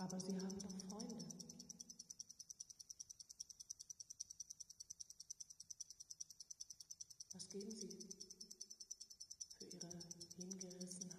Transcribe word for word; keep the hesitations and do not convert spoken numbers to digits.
Aber Sie haben doch Freunde. Was geben Sie für Ihre Hingerissenheit?